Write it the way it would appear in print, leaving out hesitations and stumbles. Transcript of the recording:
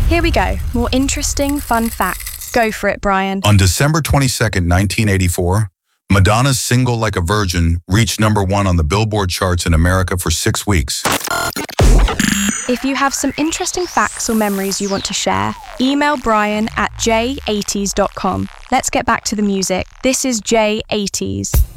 Here we go. More interesting, fun facts. Go for it, Brian. On December 22nd, 1984, Madonna's single Like a Virgin reached #1 on the Billboard charts in America for 6 weeks. If you have some interesting facts or memories you want to share, email Brian at j80s.com. Let's get back to the music. This is J80s.